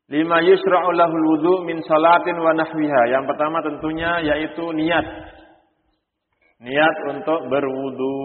Lima yusra'u lahul wudu min salatin wa nahwiha. Yang pertama tentunya yaitu niat. Niat untuk berwudu.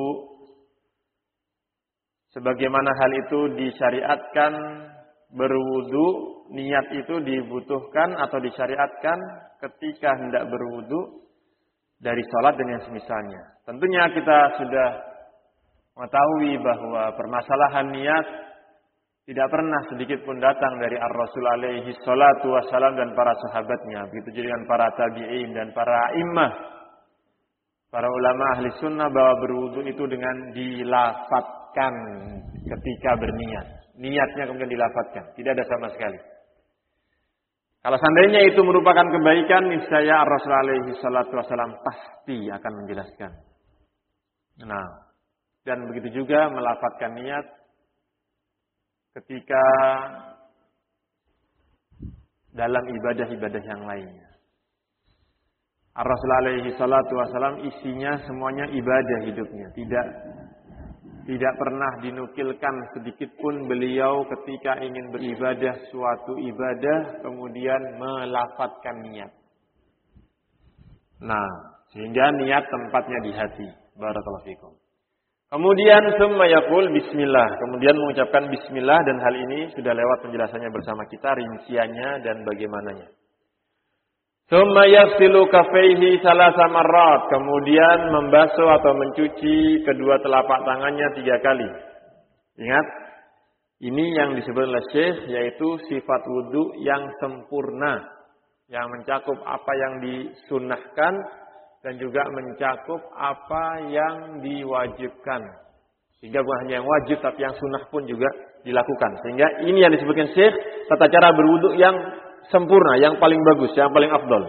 Sebagaimana hal itu disyariatkan berwudu, niat itu dibutuhkan atau disyariatkan ketika hendak berwudu dari salat dan yang semisalnya. Tentunya kita sudah mengetahui bahwa permasalahan niat tidak pernah sedikit pun datang dari Ar-Rasul alaihi salatu wassalam dan para sahabatnya. Begitu juga dengan para tabi'in dan para a'immah, para ulama ahli sunnah, bahwa berwudu itu dengan dilafadzkan ketika berniat. Niatnya kemudian dilafadzkan. Tidak ada sama sekali. Kalau seandainya itu merupakan kebaikan, niscaya Ar-Rasul alaihi salatu wassalam pasti akan menjelaskan. Nah, dan begitu juga melafadzkan niat ketika dalam ibadah-ibadah yang lainnya. Ar-Rasul alaihi salatu wassalam isinya semuanya ibadah hidupnya. Tidak pernah dinukilkan sedikit pun beliau ketika ingin beribadah suatu ibadah kemudian melafadzkan niat. Nah, sehingga niat tempatnya di hati. Barakallahu fikum. Kemudian summa yaqul bismillah. Kemudian mengucapkan bismillah, dan hal ini sudah lewat penjelasannya bersama kita, rinciannya dan bagaimananya. Summa yaghsilu kaffaihi salasa marrat. Kemudian membasuh atau mencuci kedua telapak tangannya 3 kali. Ingat, ini yang disebut oleh Syekh yaitu sifat wudu yang sempurna, yang mencakup apa yang disunnahkan dan juga mencakup apa yang diwajibkan. Sehingga bukan hanya yang wajib, tapi yang sunnah pun juga dilakukan. Sehingga ini yang disebutkan Syekh, tata cara berwudu yang sempurna, yang paling bagus, yang paling afdal.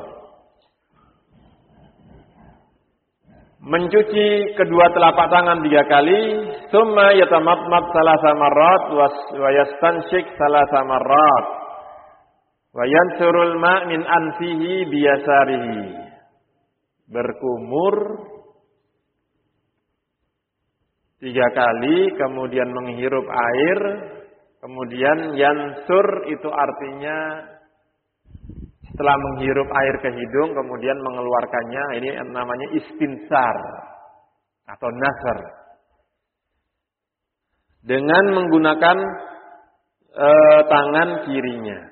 Mencuci kedua telapak tangan 3 kali, summa yatamatmat salasa marrat wa yastanshik salasa marrat wa yansurul ma' min anfihi biyasarihi. Berkumur 3 kali, kemudian menghirup air, kemudian yansur itu artinya setelah menghirup air ke hidung kemudian mengeluarkannya, ini namanya istinsar atau nasar. Dengan menggunakan tangan kirinya.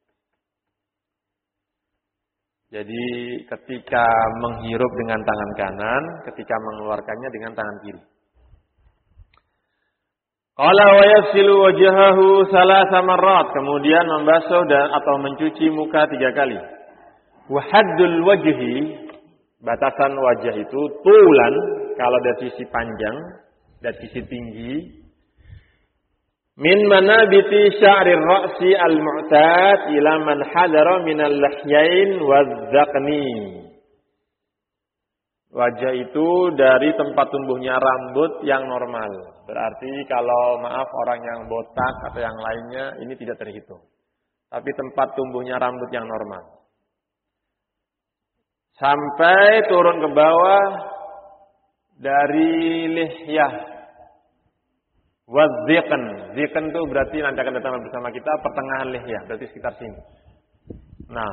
Jadi ketika menghirup dengan tangan kanan, ketika mengeluarkannya dengan tangan kiri. Qala wa yaghsilu wajhahu salasa marrat. Kemudian membasuh dan atau mencuci muka 3 kali. Wa haddul wajhi, batasan wajah itu tulan kalau dari sisi panjang, dari sisi tinggi. Min manabiti sya'rir ra'si al-mu'tad ila man hadara minal lahyain waz-zaqni. Wajah itu dari tempat tumbuhnya rambut yang normal. Berarti kalau maaf orang yang botak atau yang lainnya ini tidak terhitung. Tapi tempat tumbuhnya rambut yang normal. Sampai turun ke bawah dari lihyah. Waz-ziqn. Ziqn itu berarti nanti akan datang bersama kita pertengahan lihyah, berarti sekitar sini. Nah,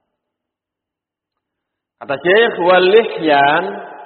kata Syekh, wal lihyan,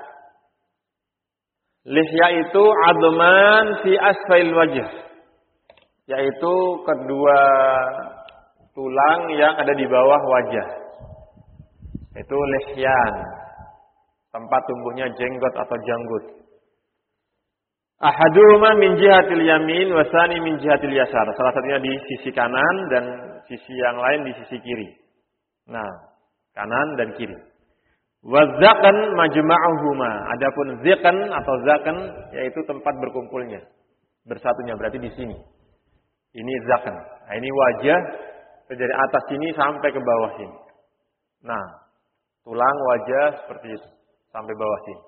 lihya itu adman fi asfail wajh, yaitu kedua tulang yang ada di bawah wajah. Itu lihyan, tempat tumbuhnya jenggot atau janggut. Ahaduhuma min jihatil yamin wasani min jihatil yasar. Salah satunya di sisi kanan dan sisi yang lain di sisi kiri. Nah, kanan dan kiri. Wazaqan majma'uhuma. Adapun ziqan atau zaqan yaitu tempat berkumpulnya, bersatunya, berarti di sini. Ini zaqan. Nah, ini wajah dari atas sini sampai ke bawah sini. Nah, tulang wajah seperti itu sampai bawah sini.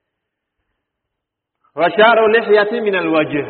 Wa sya'ru lihyati minal wajh.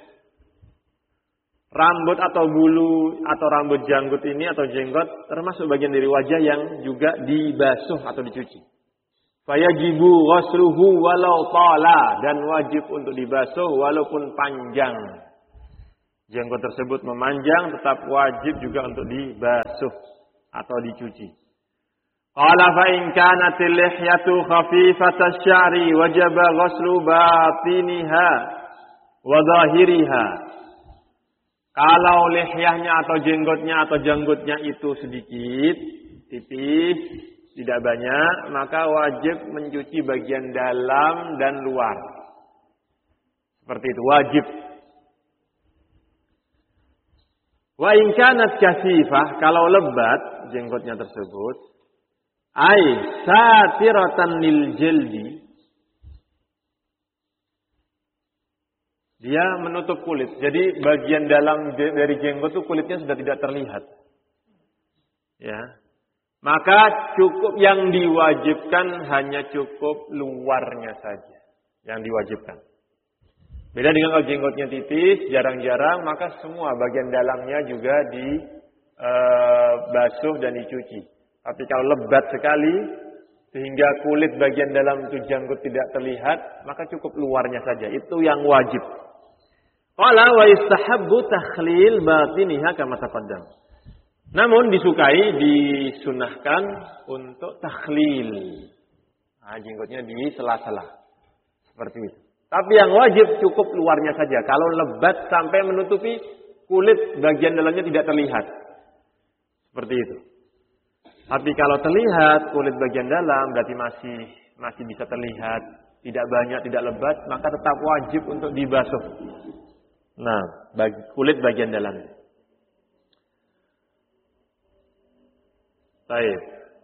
Rambut atau bulu atau rambut janggut ini atau jenggot termasuk bagian dari wajah yang juga dibasuh atau dicuci. Fayajibu ghasluhu walau tala, dan wajib untuk dibasuh walaupun panjang. jenggot tersebut memanjang, tetap wajib juga untuk dibasuh atau dicuci. Qala fa in kanatil lihyatu khafifatasy sya'ri wajaba ghuslu batiniha wa zahiriha. Kalau lihyahnya atau janggutnya itu sedikit, tipis, tidak banyak, maka wajib mencuci bagian dalam dan luar. Seperti itu, wajib. Wa in kanat kasifah, kalau lebat jenggotnya tersebut, ai satiratan lil jildi, dia menutup kulit. Jadi bagian dalam dari jenggot itu kulitnya sudah tidak terlihat. Ya. Maka cukup yang diwajibkan hanya cukup luarnya saja yang diwajibkan. Beda dengan kalau jenggotnya tipis, jarang-jarang, maka semua bagian dalamnya juga dibasuh dan dicuci. Tapi kalau lebat sekali, sehingga kulit bagian dalam itu janggut tidak terlihat, maka cukup luarnya saja. Itu yang wajib. Qala wa istahabbu takhlil batiniha kama taqaddam. Namun disukai, disunahkan untuk takhlil. Nah, jenggotnya di sela-sela. Seperti itu. Tapi yang wajib cukup luarnya saja. Kalau lebat sampai menutupi kulit bagian dalamnya tidak terlihat. Seperti itu. Tapi kalau terlihat kulit bagian dalam berarti masih bisa terlihat, tidak banyak, tidak lebat, maka tetap wajib untuk dibasuh. Nah, kulit bagian dalam. Baik.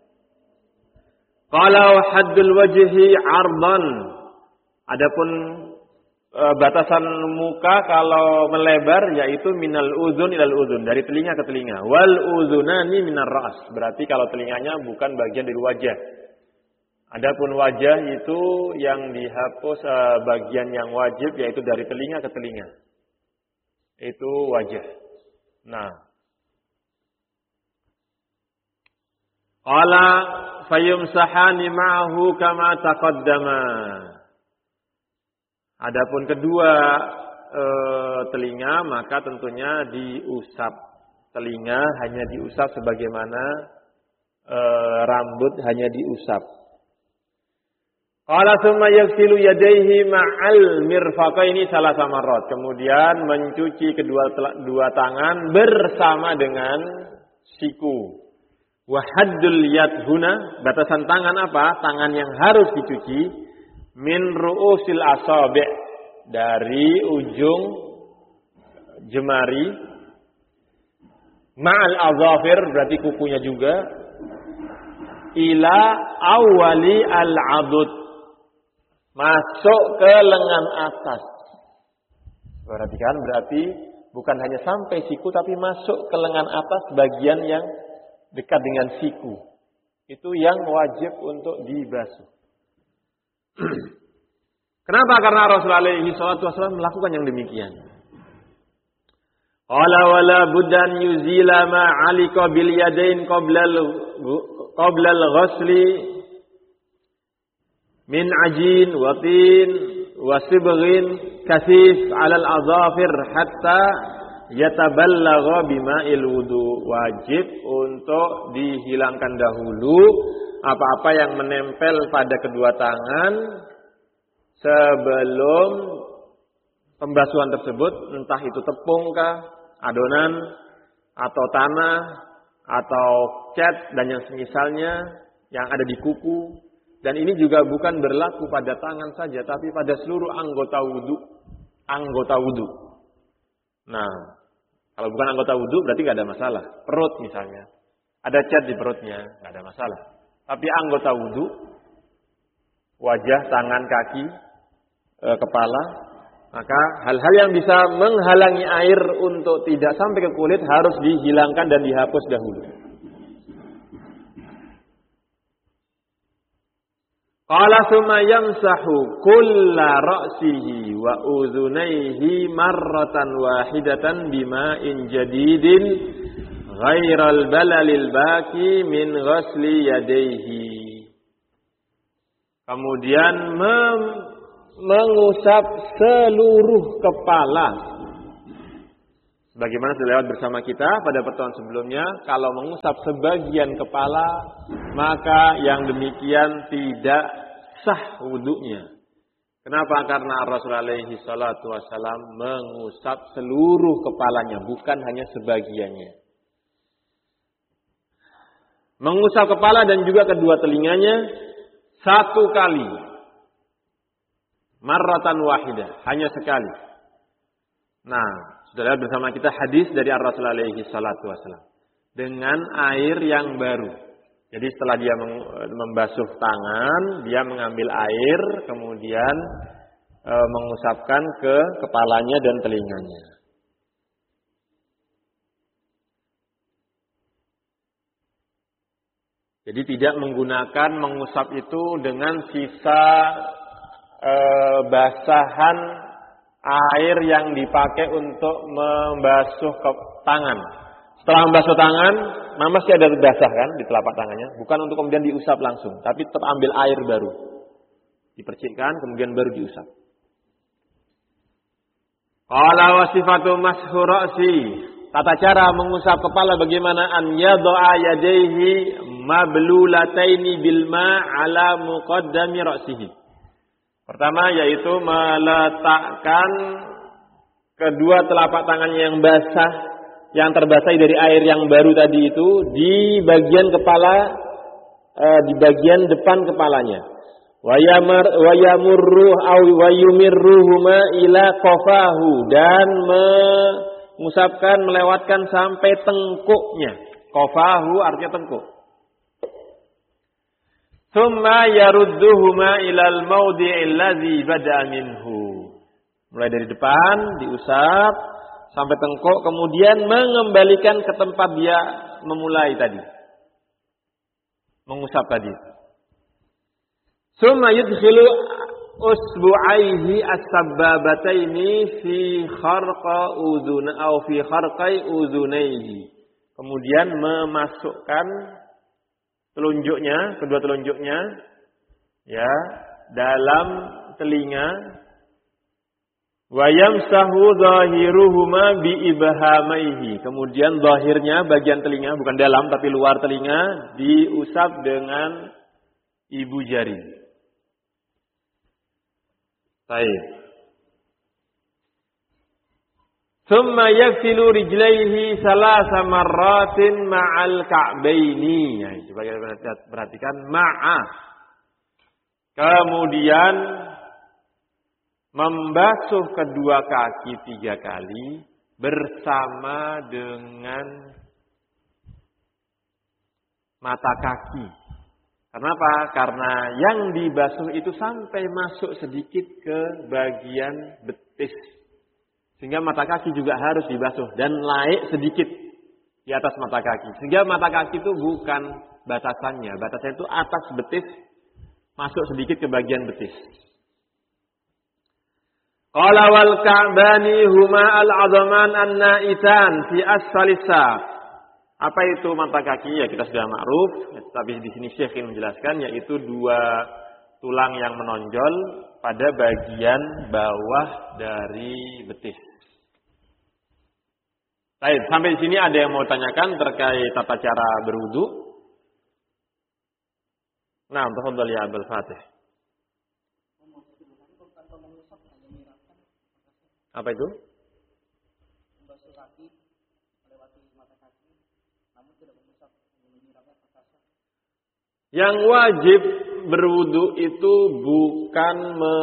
Kalau haddul wajhi 'ardan, adapun batasan muka kalau melebar yaitu minal uzun ilal uzun, dari telinga ke telinga. Wal uzunani minar ra's, berarti kalau telinganya bukan bagian dari wajah. Adapun wajah itu yang dihapus bagian yang wajib yaitu dari telinga ke telinga. Itu wajah. Nah, qala fayumsahani ma'ahu kama taqaddama. Adapun kedua telinga, maka tentunya diusap. Telinga hanya diusap sebagaimana rambut hanya diusap. Qala tsumma yaghsilu yadayhi ma'al mirfaqaini salasa marrat. Kemudian mencuci kedua tangan bersama dengan siku. Wa haddul yad huna, batasan tangan apa? Tangan yang harus dicuci min ru'usil asabi', dari ujung jemari, ma'al azafir, berarti kukunya juga, ila awali al-adud, masuk ke lengan atas. Perhatikan, berarti bukan hanya sampai siku tapi masuk ke lengan atas bagian yang dekat dengan siku. Itu yang wajib untuk dibasuh. Kenapa? Karena Rasulullah alaihi salatu wasallam melakukan yang demikian. Qala wala buddan yuzila ma 'alika bil yadain qabla al-ghusli min ajin wa tin wa sibghin kasif 'ala al-azafir hatta yataballagha bima'il wudu. Wajib untuk dihilangkan dahulu apa-apa yang menempel pada kedua tangan sebelum pembasuhan tersebut, entah itu tepung kah, adonan, atau tanah, atau cat dan yang semisalnya yang ada di kuku. Dan ini juga bukan berlaku pada tangan saja, tapi pada seluruh anggota wudu. Nah, kalau bukan anggota wudu berarti nggak ada masalah. Perut misalnya, ada cat di perutnya, nggak ada masalah. Tapi anggota wudu, wajah, tangan, kaki, kepala, maka hal-hal yang bisa menghalangi air untuk tidak sampai ke kulit harus dihilangkan dan dihapus dahulu. Qala tsumma yamsahu kulla ra'sihi wa udhunayhi marratan wahidatan bima'in jadidin ghairal balalil baqi min ghusli yadayhi. Kemudian mengusap seluruh kepala Sebagaimana sudah lewat bersama kita pada pertemuan sebelumnya, kalau mengusap sebagian kepala, maka yang demikian tidak sah wudunya. Kenapa? Karena Rasulullah alaihi salatu wassalam mengusap seluruh kepalanya, bukan hanya sebagiannya. Mengusap kepala dan juga kedua telinganya satu kali. Marratan wahidah, hanya sekali. Nah, sudah lihat bersama kita hadis dari Rasulullah alaihi salatu wassalam dengan air yang baru. Jadi setelah dia membasuh tangan, dia mengambil air, kemudian mengusapkan ke kepalanya dan telinganya. Jadi tidak menggunakan mengusap itu dengan sisa basahan air yang dipakai untuk membasuh tangan. Setelah membasuh tangan, masih ada basah kan di telapak tangannya. Bukan untuk kemudian diusap langsung, tapi tetap ambil air baru. Dipercikkan, kemudian baru diusap. Qala wa sifatu mashu ra'si. Tata cara mengusap kepala bagaimana? An yadha'a yadayhi mablulataini bil ma' ala muqaddami ra'sihi. Pertama yaitu meletakkan kedua telapak tangannya yang basah, yang terbasahi dari air yang baru tadi itu di bagian kepala, di bagian depan kepalanya. Wa yumirruhuma ila qafahu, dan mengusapkan melewatkan sampai tengkuknya. Qafahu artinya tengkuk. Tsumma yarudduhuma ilal mawdi'il ladzi bada'a minhu. Mulai dari depan diusap sampai tengkuk, kemudian mengembalikan ke tempat dia memulai tadi. Mengusap tadi. Tsumma yudkhilu usbu'aihi as-sabbabataini fi kharqa udhun aw fi kharqai udhunaihi. Kemudian memasukkan telunjuknya, kedua telunjuknya ya, dalam telinga. Wa yamsahu zahiruhuma bi ibhamaihi. Kemudian zahirnya, bagian telinga, bukan dalam tapi luar telinga, diusap dengan ibu jari. Baik. Tsumma yaghsilu rijlaihi salasa marratin ma'al ka'baini. Ya, coba kita perhatikan ma'a. Kemudian membasuh kedua kaki 3 kali bersama dengan mata kaki. Kenapa? Karena yang dibasuh itu sampai masuk sedikit ke bagian betis. Sehingga mata kaki juga harus dibasuh dan naik sedikit di atas mata kaki. Sehingga mata kaki itu bukan batasannya. Batasannya itu atas betis, masuk sedikit ke bagian betis. Qala wal ka'bani huma al-'azaman an-na'itan fi asfalis saq. Apa itu mata kaki? Ya kita sudah ma'ruf, tapi di sini Syekh ingin menjelaskan, yaitu 2 tulang yang menonjol pada bagian bawah dari betis. Baik, sampai di sini ada yang mau tanyakan terkait tata cara berwudu? Nah, tafadhal ya Abdul Fatih. Apa itu? Membasuh kaki melewati mata kaki, namun tidak mengusap menyiramnya ke kaki. Yang wajib berwudu itu bukan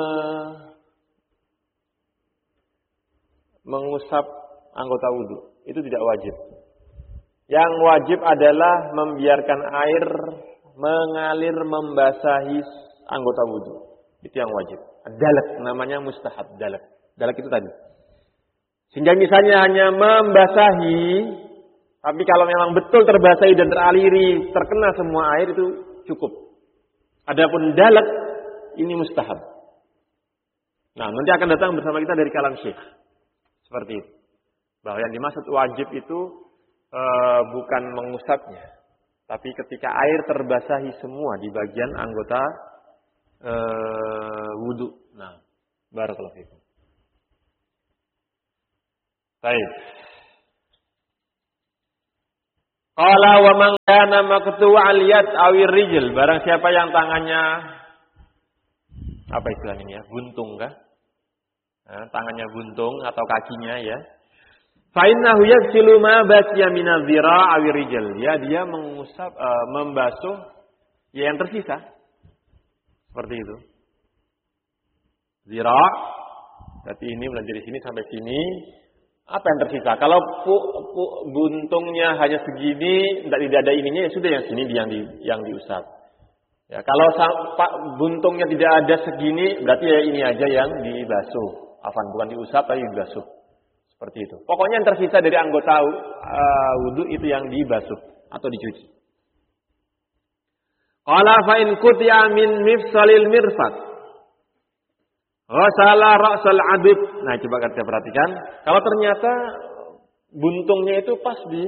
mengusap anggota wudu. Itu tidak wajib. Yang wajib adalah membiarkan air mengalir membasahi anggota wudu. Itu yang wajib. Dalak namanya mustahab, dalak. Dalak itu tadi. Sehingga misalnya hanya membasahi, tapi kalau memang betul terbasahi dan teraliri, terkena semua air itu cukup. Adapun dalak ini mustahab. Nah, nanti akan datang bersama kita dari kalam Syekh. Seperti itu. Bahwa yang dimaksud wajib itu bukan mengusapnya, tapi ketika air terbasahi semua di bagian anggota wudu. Nah, barakallahu fikum. Baik. Qala wa man kana maqtu'al yad awir rijl, barang siapa yang tangannya apa istilahnya ini ya? Buntung kah? Nah, tangannya buntung atau kakinya ya. Fa innahu yaghsilu ma baqiya min adh-dhira' awir rijl. Ya, dia mengusap membasuh ya yang tersisa. Seperti itu. Zira' berarti ini mulai dari sini sampai sini. Apa yang tersisa? Kalau buntungnya hanya segini, tidak ada ininya, ya sudah yang sini yang diusap. Ya, kalau buntungnya tidak ada segini, berarti ya ini aja yang dibasuh. Bukan diusap, tapi dibasuh. Seperti itu. Pokoknya yang tersisa dari anggota wudu itu yang dibasuh atau dicuci. Qala fa in qutiya min mifsalil mirfaq ghasala ra'sal 'abid. Nah, coba kita perhatikan. Kalau ternyata buntungnya itu pas di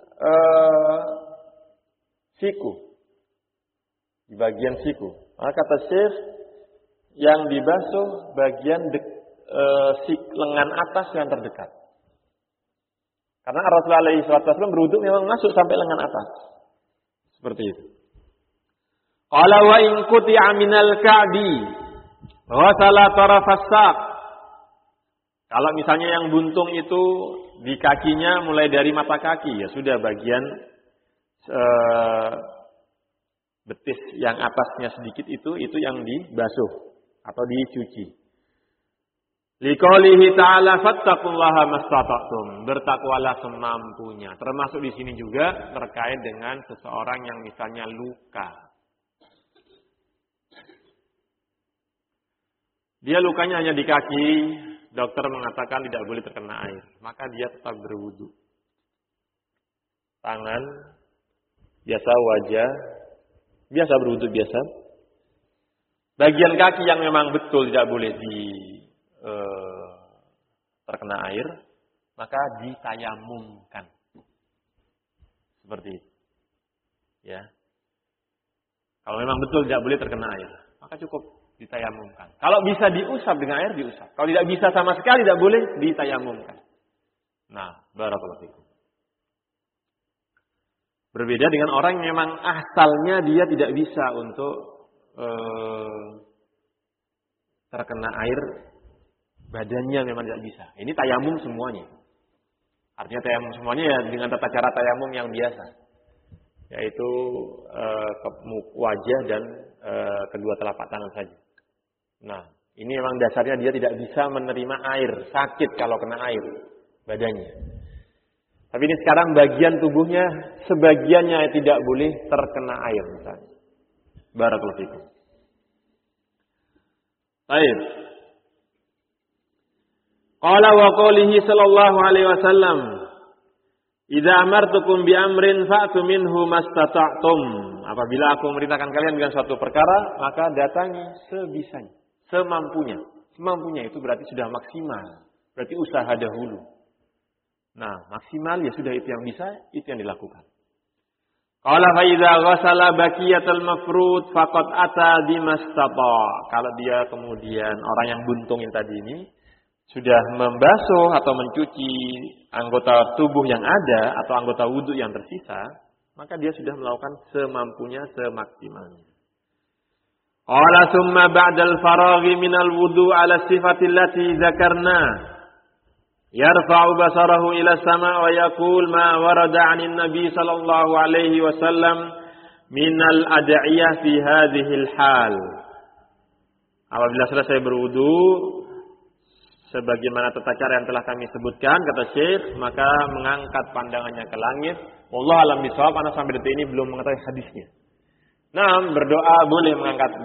siku. Di bagian siku. Maka kata Syekh yang dibasuh bagian lengan atas yang terdekat. Karena Rasulullah SAW berwudu memang masuk sampai lengan atas. Seperti itu. Qala wa in quti'a minal ka'bi ghasala tarafas saq. Kalau misalnya yang buntung itu di kakinya mulai dari mata kaki, ya sudah bagian betis yang atasnya sedikit itu yang dibasuh atau dicuci. Liqaulihi ta'ala fattaqullaha mastata'tum, bertakwalah semampunya. Termasuk di sini juga terkait dengan seseorang yang misalnya luka. Dia lukanya hanya di kaki, dokter mengatakan tidak boleh terkena air. Maka dia tetap berwudu. Tangan, biasa wajah, biasa berwudu biasa. Bagian kaki yang memang betul tidak boleh terkena air, maka ditayamumkan. Seperti itu. Ya. Kalau memang betul tidak boleh terkena air, maka cukup ditayamumkan. Kalau bisa diusap dengan air, diusap. Kalau tidak bisa sama sekali, tidak boleh ditayamumkan. Nah, barakallahu fikum. Berbeda dengan orang yang memang asalnya dia tidak bisa untuk terkena air, badannya memang tidak bisa. Ini tayamum semuanya. Artinya tayamum semuanya ya dengan tata cara tayamum yang biasa. Yaitu wajah dan kedua telapak tangan saja. Nah, ini memang dasarnya dia tidak bisa menerima air, sakit kalau kena air badannya. Tapi ini sekarang bagian tubuhnya sebagiannya tidak boleh terkena air misalnya. Barakallahu fikum. Baik. Qala wa qawlihi sallallahu alaihi wasallam, "Idza amartukum bi amrin fa'tu minhu mastata'tum." Apabila aku memerintahkan kalian dengan suatu perkara, maka datangi sebisanya. Semampunya. Semampunya itu berarti sudah maksimal. Berarti usaha dahulu. Nah, maksimal ya sudah itu yang bisa, itu yang dilakukan. Qala fa idza ghasala baqiyatal mafrud faqad ata bimastata. Kalau dia kemudian orang yang buntung yang tadi ini sudah membasuh atau mencuci anggota tubuh yang ada atau anggota wudu yang tersisa, maka dia sudah melakukan semampunya, semaksimalnya. Qala summa ba'dal faraghi minal wudu' ala sifati allati dzakarna yarfa'u basarahu ila sama' wa yaqul ma warada 'anil nabi sallallahu alaihi wasallam minal ad'iyah fi hadhil hal. Apabila selesai berwudu sebagaimana tata cara yang telah kami sebutkan, kata Syekh, maka mengangkat pandangannya ke langit. Wallahu a'lam bishawab, karena sampai detik ini belum mengetahui hadisnya. Nah, berdoa boleh mengangkat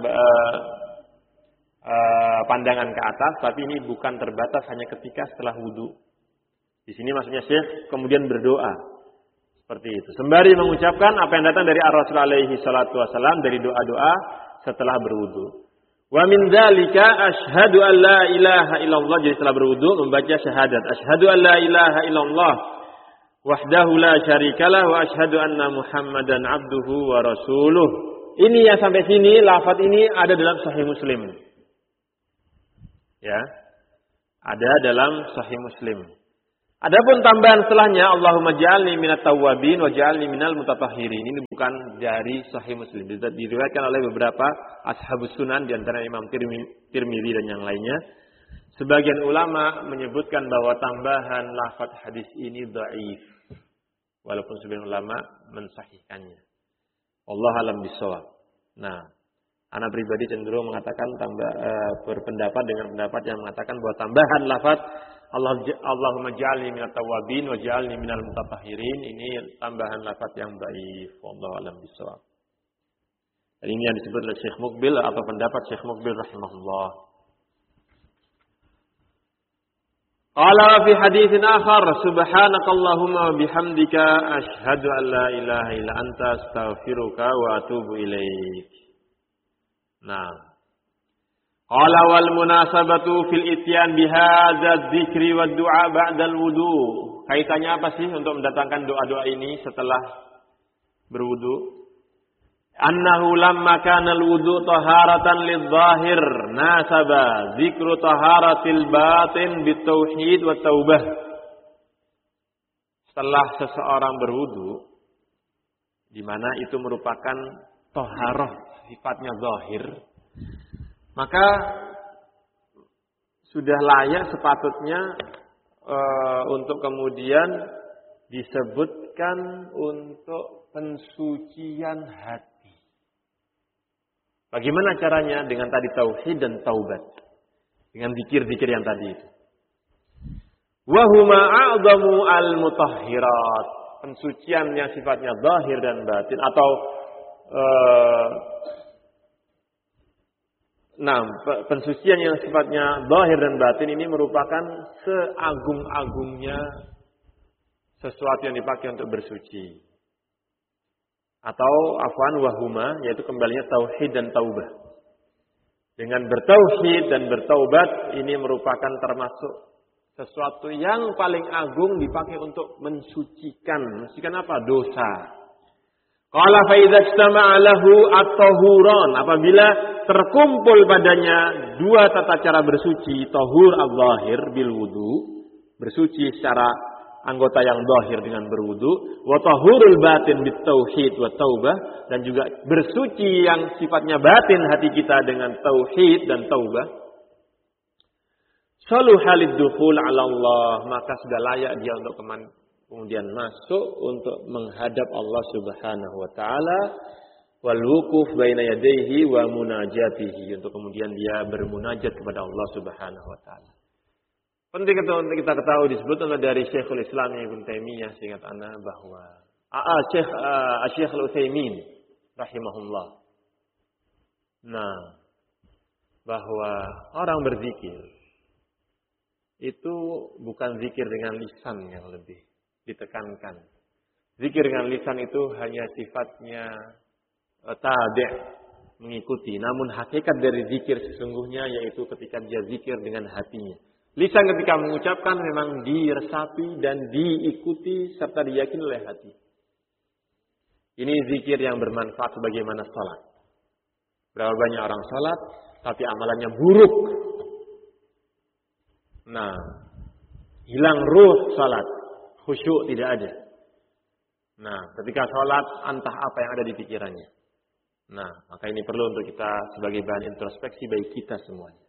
pandangan ke atas, tapi ini bukan terbatas hanya ketika setelah wudu. Di sini maksudnya Syekh kemudian berdoa seperti itu. Sembari mengucapkan apa yang datang dari Rasul alaihi salatu wasallam dari doa-doa setelah berwudu. Wa min dzalika asyhadu an la ilaha illallah, jadi setelah berwudu membaca syahadat asyhadu an la ilaha illallah wahdahu la syarikalah wa asyhadu anna Muhammadan abduhu wa rasuluh. Ini yang sampai sini lafaz ini ada dalam Sahih Muslim. Ya. Ada dalam Sahih Muslim. Adapun tambahan setelahnya, Allahumma ja'alni minat tawwabin wa ja'alni minal mutatahhirin. Ini bukan dari Sahih Muslim. Diriwayatkan oleh beberapa ashabus sunan di antara Imam Tirmidzi dan yang lainnya. Sebagian ulama menyebutkan bahwa tambahan lafaz hadis ini dhaif. Walaupun sebagian ulama mensahihkannya. Allah alam bisawab. Nah, anak pribadi cenderung mengatakan berpendapat dengan pendapat yang mengatakan bahwa tambahan lafaz Allahumma ja'alni minat tawwabin wa ja'alni minal mutatahhirin ini tambahan lafaz yang dhaif. Wallahu alam bisawab. Dan ini yang disebut oleh Syekh Muqbil atau pendapat Syekh Muqbil rahimahullah. Qala fi haditsin akhar subhanakallahumma wa bihamdika asyhadu an la ilaha illa anta astaghfiruka wa atubu ilaik. Nah, qala wal munasabatu fil ityan bihadza dzikri wad du'a ba'dal wudu. Kaitannya apa sih untuk mendatangkan doa-doa ini setelah berwudu? Annahu lamma kana al-wudu taharatan lidh-dhahir nasaba dzikru taharatil batin bitauhid wat taubah. Setelah seseorang berwudu di mana itu merupakan taharah sifatnya zahir, maka sudah layak sepatutnya untuk kemudian disebutkan untuk pensucian hati. Bagaimana caranya? Dengan tadi tauhid dan taubat. Dengan zikir-zikir yang tadi itu. Wa huma a'zamu al-mutahhirat. Pensucian yang sifatnya zahir dan batin atau pensucian yang sifatnya zahir dan batin ini merupakan seagung-agungnya sesuatu yang dipakai untuk bersuci. Atau afwan wahuma, yaitu kembalinya tauhid dan taubah. Dengan bertauhid dan bertaubat ini merupakan termasuk sesuatu yang paling agung dipakai untuk mensucikan. Mensucikan apa? Dosa. Qala fa idza ijtama'a lahu at-tahuran, apabila terkumpul padanya dua tata cara bersuci, tahur al-zahir bil wudu, bersuci secara anggota yang zahir dengan berwudu, wa tahurul batin bit tauhid wa taubah, dan juga bersuci yang sifatnya batin hati kita dengan tauhid dan taubah. Saluhalid dukhul ala Allah, maka sudah layak dia untuk kemudian masuk untuk menghadap Allah Subhanahu wa taala, wal wuquf baina yadayhi wa munajatihi, untuk kemudian dia bermunajat kepada Allah Subhanahu wa taala. Penting untuk kita ketahui disebut dari Syekhul Islam Ibnu Taimiyah, seingat ana bahwa Syekh Al-Utsaimin rahimahullah. Nah, bahwa orang berzikir itu bukan zikir dengan lisan yang lebih ditekankan. Zikir dengan lisan itu hanya sifatnya tabi', mengikuti. Namun hakikat dari zikir sesungguhnya yaitu ketika dia zikir dengan hatinya. Lisan ketika mengucapkan memang diresapi dan diikuti serta diyakini oleh hati. Ini zikir yang bermanfaat sebagaimana salat. Berapa banyak orang salat tapi amalannya buruk. Nah, hilang ruh salat, khusyuk tidak ada. Nah, ketika salat entah apa yang ada di pikirannya. Nah, maka ini perlu untuk kita sebagai bahan introspeksi bagi kita semuanya.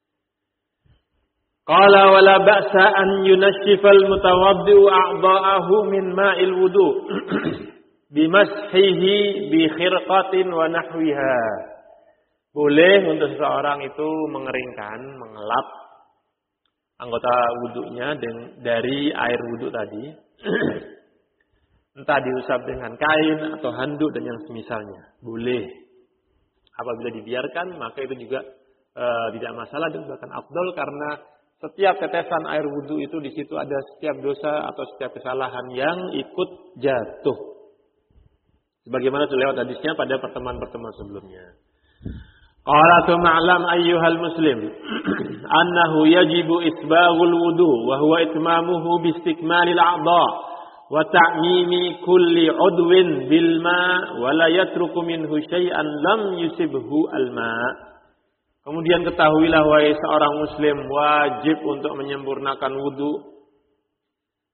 Qala wala ba'sa an yunashifal mutawaddi'u a'dha'ahu min ma'il wudu bimashihi bi khirqatin wa nahwiha. Boleh untuk seseorang itu mengeringkan, mengelap anggota wudunya dari air wudu tadi. Entah diusap dengan kain atau handuk dan yang semisalnya. Boleh. Apabila dibiarkan maka itu juga tidak masalah, dan bahkan afdal, karena setiap tetesan air wudu itu di situ ada setiap dosa atau setiap kesalahan yang ikut jatuh. Sebagaimana sudah lewat hadisnya pada pertemuan-pertemuan sebelumnya. Qala ma'lam ayyuhal muslim annahu yajibu isbaghul wudu wa huwa itmamuhu bi istikmalil a'dha wa ta'mimi kulli 'udwin bil ma' wa la yatruku minhu syai'an lam yusibhu al ma'. Kemudian ketahuilah wahai seorang muslim, wajib untuk menyempurnakan wudu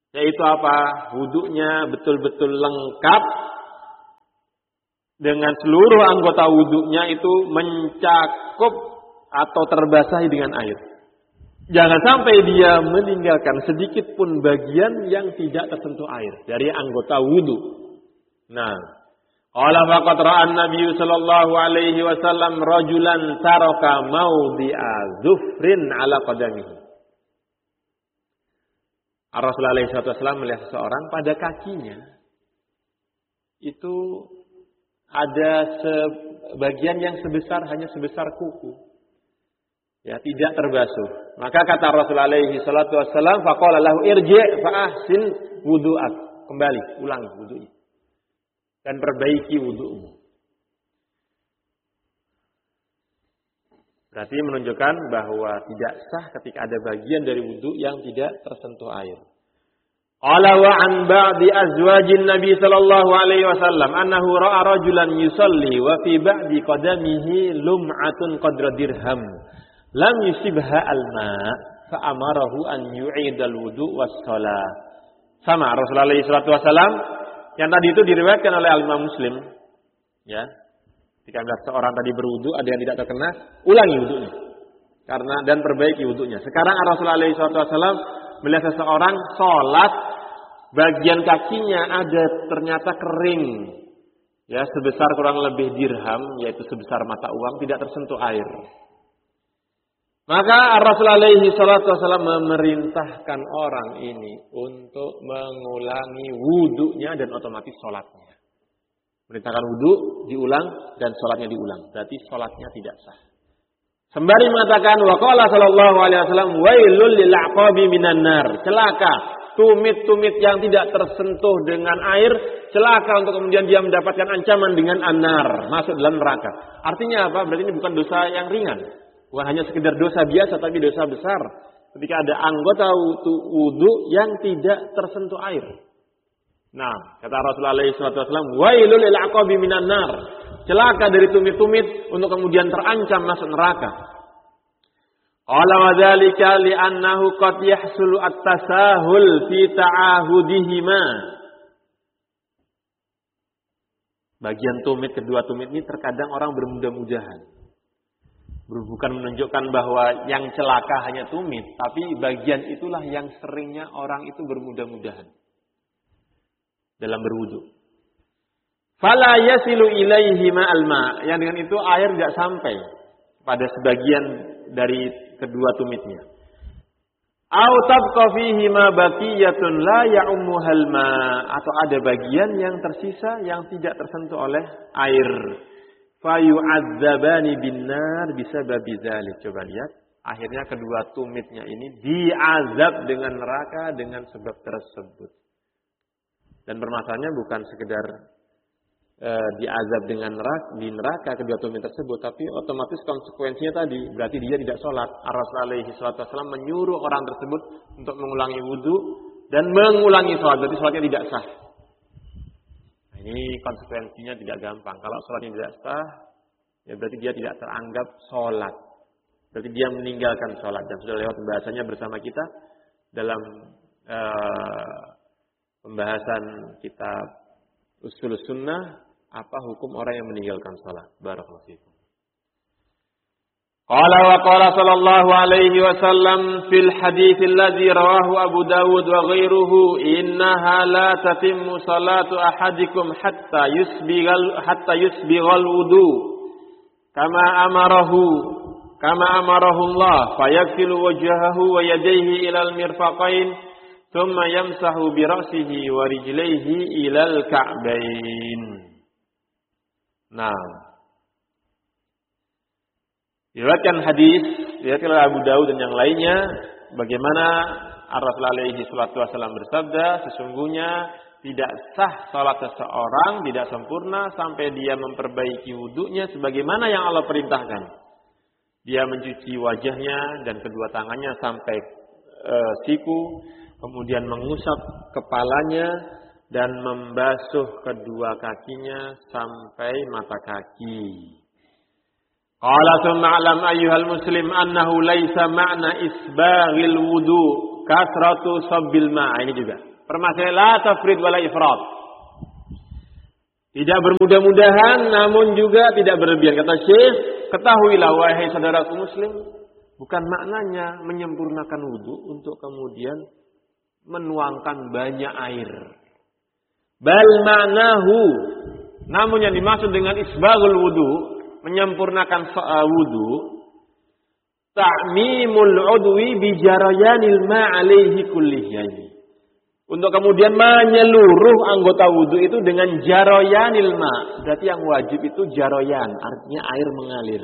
Yaitu apa? Wudunya betul-betul lengkap dengan seluruh anggota wudunya itu mencakup atau terbasahi dengan air. Jangan sampai dia meninggalkan sedikit pun bagian yang tidak tersentuh air dari anggota wudu. Nah, qala faqad ra'a an-nabiy sallallahu alaihi wasallam rajulan taraka mawdi'a zufrin ala qadamihi. Rasulullah SAW melihat seseorang pada kakinya itu ada sebagian yang hanya sebesar kuku. Ya, tidak terbasuh. Maka kata Rasulullah SAW, faqala lahu irji' fa ahsin wudu'ak. Kembali, ulangi wudu'nya. Dan perbaiki wudu'mu. Berarti menunjukkan bahwa tidak sah ketika ada bagian dari wudu yang tidak tersentuh air. Qala wa an ba'di azwajin Nabi sallallahu alaihi wasallam annahu ra'a rajulan yusalli wa fi ba'di qadamihi lum'atun qadra dirham lam yusibha al-ma' fa amarahu an yu'idal wudu was shalah. Sama Rasulullah sallallahu alaihi wasallam yang tadi itu diriwayatkan oleh Imam Muslim, ya. Jika melihat seorang tadi berwudu ada yang tidak terkena, ulangi wudunya. Dan perbaiki wudunya. Sekarang Rasulullah SAW melihat seseorang sholat, bagian kakinya ada ternyata kering. Ya, sebesar kurang lebih dirham, yaitu sebesar mata uang, tidak tersentuh air. Maka Rasulullah SAW memerintahkan orang ini untuk mengulangi wudunya dan otomatis sholatnya. Perintahkan wudu diulang dan sholatnya diulang. Berarti sholatnya tidak sah. Sembari mengatakan waqala sallallahu alaihi wasallam wailul lil aqabi minan nar. Celaka tumit-tumit yang tidak tersentuh dengan air, celaka untuk kemudian dia mendapatkan ancaman dengan an-nar, masuk dalam neraka. Artinya apa? Berarti ini bukan dosa yang ringan. Bukan hanya sekedar dosa biasa tapi dosa besar. Ketika ada anggota wudu yang tidak tersentuh air. Nah, kata Rasulullah SAW, wailul lil aqabi minan nar. Celaka dari tumit-tumit untuk kemudian terancam masuk neraka. Qala wa dzalika li annahu qad yahsulu at-tasahul fi ta'ahudihima. Bagian tumit, kedua tumit ini terkadang orang bermudah-mudahan. Bukan menunjukkan bahwa yang celaka hanya tumit, tapi bagian itulah yang seringnya orang itu bermudah-mudahan dalam berwudu. Fala yasilu ilaihi ma'al ma'. Yang dengan itu air tidak sampai pada sebagian dari kedua tumitnya. Au tabqa fihi ma baqiyatun la ya'ummuhal ma'. Atau ada bagian yang tersisa yang tidak tersentuh oleh air. Fayu'adzabani binnar bisababi dzalik. Coba lihat, akhirnya kedua tumitnya ini diazab dengan neraka dengan sebab tersebut. Dan permasalahannya bukan sekedar diazab dengan di neraka kedua tumit tersebut, tapi otomatis konsekuensinya tadi berarti dia tidak sholat. Rasulullah SAW menyuruh orang tersebut untuk mengulangi wudu dan mengulangi sholat, berarti sholatnya tidak sah. Nah, ini konsekuensinya tidak gampang. Kalau sholatnya tidak sah, ya berarti dia tidak teranggap sholat. Berarti dia meninggalkan sholat. Dan sudah lewat pembahasannya bersama kita dalam pembahasan kitab Ushul Sunnah, apa hukum orang yang meninggalkan salat. Barakallahu fiikum. Qala wa qala sallallahu alaihi wasallam fil hadits alladzi rawahu Abu Dawud wa ghairuhu innaha la tatimmu salatu ahadikum hatta yusbighal wudu kama amarahu Allah fayaghsilu wajhahu wa yadayhi ila al-mirfaqain thumma yamsahu bi ra'sihi wa rijlaihi ilal ka'bain. Nah, diriwayatkan hadis diriwayatkan oleh Abu Dawud dan yang lainnya bagaimana Rasulullah SAW bersabda, sesungguhnya tidak sah salat seseorang, tidak sempurna sampai dia memperbaiki wudunya sebagaimana yang Allah perintahkan. Dia mencuci wajahnya dan kedua tangannya sampai siku, kemudian mengusap kepalanya dan membasuh kedua kakinya sampai mata kaki. Qala thumma alam ayyuhal muslim annahu laisa ma'na isbaghil wudu kasratu sabbil ma'. Ini juga Permasalahan la tafrid wala ifrat. Tidak bermudah-mudahan namun juga tidak berlebihan. Kata Syekh, ketahuilah wahai saudaraku muslim, bukan maknanya menyempurnakan wudu untuk kemudian menuangkan banyak air. Bal ma'nahu, namun yang dimaksud dengan isbaghul wudu, menyempurnakan wudu, ta'mimul udwi bi jarayanil ma' alaihi kulliyani. Untuk kemudian menyeluruh anggota wudu itu dengan jaroyanil ma. Berarti yang wajib itu jaroyan, artinya air mengalir.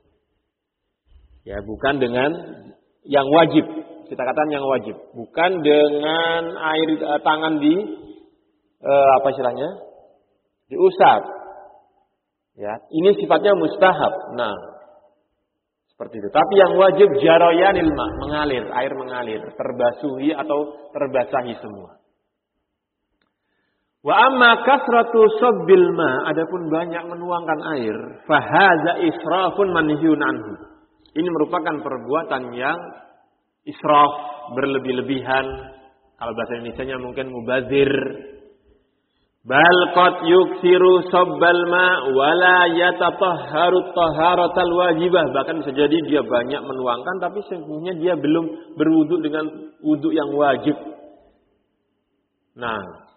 Ya, bukan dengan yang wajib. Kita katakan yang wajib, bukan dengan air tangan di apa istilahnya? Diusap. Ya, ini sifatnya mustahab. Nah, seperti itu. Tapi yang wajib jaroyanil ma, mengalir, air mengalir, terbasuhi atau terbasahi semua. Wa amma kasratu sabbil ma, adapun banyak menuangkan air, fahaza israfun manhiyun anhu. Ini merupakan perbuatan yang israf, berlebih-lebihan. Kalau bahasa Indonesianya mungkin mubazir. Bal qad yuksiru sabbal ma wala yatatahharu taharatal wajibah. Bahkan bisa jadi dia banyak menuangkan tapi sesungguhnya dia belum berwudu dengan wudu yang wajib. Nah,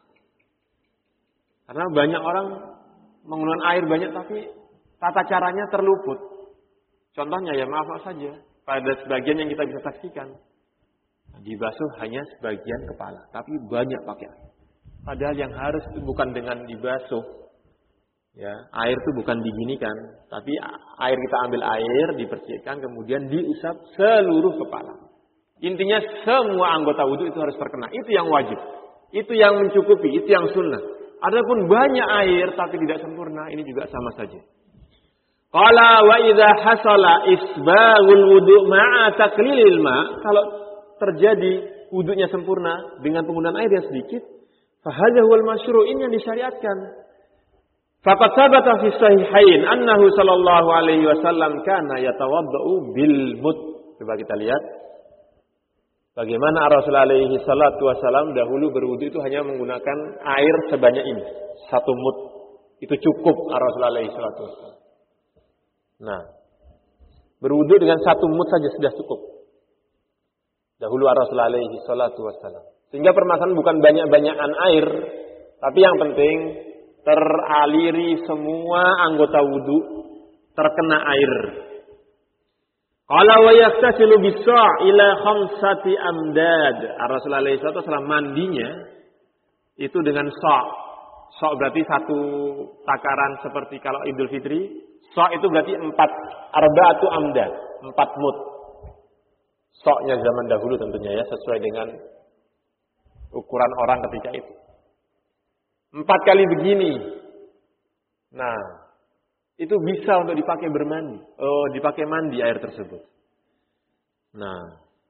karena banyak orang menggunakan air banyak tapi tata caranya terluput. Contohnya ya maaf saja, pada sebagian yang kita bisa saksikan dibasuh hanya sebagian kepala, tapi banyak pakai air. Padahal yang harus itu bukan dengan dibasuh. Ya, air itu bukan diginikan, tapi air kita ambil air, dibersihkan, kemudian diusap seluruh kepala. Intinya semua anggota wudu itu harus terkena. Itu yang wajib. Itu yang mencukupi, itu yang sunnah. Adapun banyak air tapi tidak sempurna, ini juga sama saja. Qala wa idza hasala isbaghul wudu ma'a taqlilil ma, kalau terjadi wudunya sempurna dengan penggunaan air yang sedikit, fahadha huwal masyru', ini yang disyariatkan. Faqad thabata fi sahihain annahu sallallahu alaihi wasallam kana yatawaddau bil mud. Coba kita lihat bagaimana Rasulullah alaihi salatu wasallam dahulu berwudu itu hanya menggunakan air sebanyak ini, 1 mud. Itu cukup Rasulullah alaihi salatu wasallam. Nah, berwudu dengan 1 mud saja sudah cukup. Dahulu Rasulullah alaihi salatu wasallam. Sehingga permasalahan bukan banyak-banyakan air, tapi yang penting teraliri semua anggota wudu, terkena air. Qala wa yaktasilu bis-sa' ila 5 amdad. Rasulullah alaihi wasallam mandinya itu dengan sa'. Sa' berarti 1 takaran seperti kalau Idul Fitri. Sa' itu berarti 4 arba'atu amdad, 4 mud. Sa'-nya zaman dahulu tentunya ya, sesuai dengan ukuran orang ketika itu. 4 kali begini. Nah, itu bisa untuk dipakai bermandi. Oh, dipakai mandi air tersebut. Nah,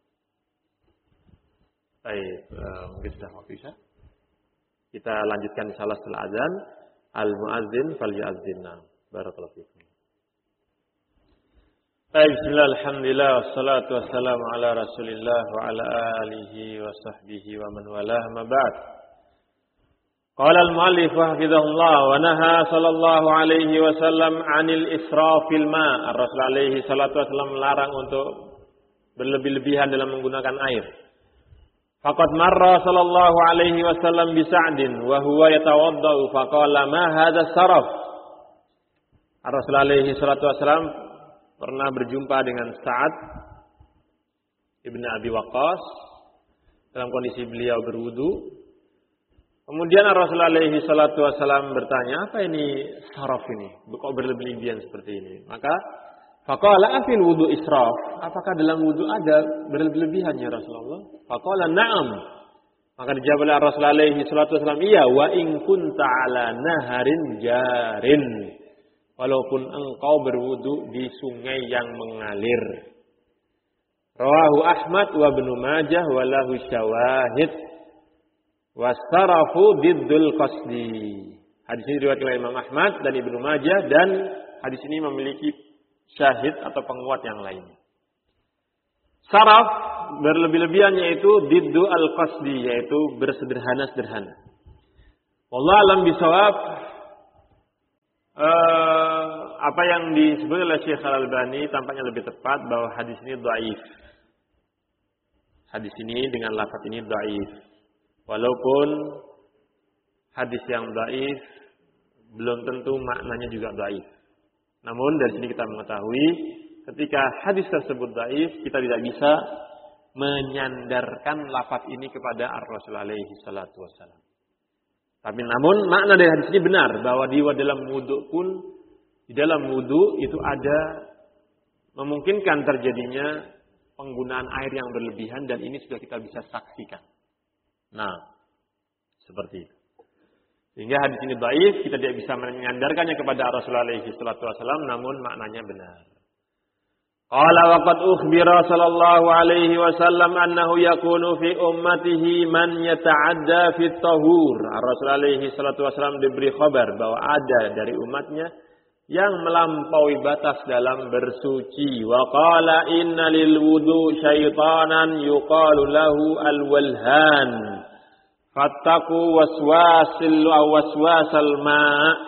baik, mungkin sudah waktu isya. Kita lanjutkan insyaallah setelah azan. Al-muazzin falyu'azzinna. Barakallahu fikum. Bismillah, alhamdulillah, wassalatu wassalamu ala rasulillah wa ala alihi wa sahbihi wa man walah, ma ba'd. Qala al-muallif hafizahullah wa naha sallallahu alaihi wasallam 'anil israfil ma'. Rasul alaihi salatu wasallam melarang untuk berlebih-lebihan dalam menggunakan air. Faqad marra sallallahu alaihi wasallam bi Sa'din wa huwa yatawaddau faqala ma hadha saraf. Rasul alaihi salatu wasallam pernah berjumpa dengan Sa'ad ibn Abi Waqqas dalam kondisi beliau berwudu. Kemudian Rasulullah alaihi salatu wasallam bertanya, apa ini saraf ini? Kok berlebihan seperti ini? Maka faqala afil wudu israf? Apakah dalam wudu ada berlebihan ya Rasulullah? Faqala na'am. Maka dijawab oleh Rasulullah alaihi salatu wasallam, iya, wa in kunta ala naharin jarin. Walaupun engkau berwudu di sungai yang mengalir. Rawahu Ahmad wa Ibnu Majah wa lahu syawahid. Wasarafu diddul qasdi. Hadis ini diriwayatkan oleh Imam Ahmad dan Ibnu Majah, dan hadis ini memiliki syahid atau penguat yang lain. Saraf berlebih-lebihannya itu diddu al-qasdi, yaitu bersederhana-sederhana. Wallahu alam bisawab. Apa yang disebut oleh Syekh Al-Albani tampaknya lebih tepat bahwa hadis ini dhaif. Hadis ini dengan lafaz ini dhaif. Walaupun hadis yang dhaif belum tentu maknanya juga dhaif. Namun dari sini kita mengetahui ketika hadis tersebut dhaif, kita tidak bisa menyandarkan lafaz ini kepada Ar-Rasul alaihi salatu wassalam. Tapi namun makna dari hadis ini benar bahwa di dalam wudu pun, di dalam wudu itu ada memungkinkan terjadinya penggunaan air yang berlebihan, dan ini sudah kita bisa saksikan. Nah, seperti itu. Sehingga hadis ini dhaif, kita tidak bisa menyandarkannya kepada Rasulullah alaihi salatu wasallam, namun maknanya benar. Qala wa qad ukhbira sallallahu alaihi wasallam annahu yakunu fi ummatihi man yata'adda fi tahur. Rasulullah alaihi salatu wasallam diberi kabar bahwa ada dari umatnya yang melampaui batas dalam bersuci. Wa qala inna lil wudu syaitanan yuqalu lahu al-walhan. Fattaqu waswasal ma'.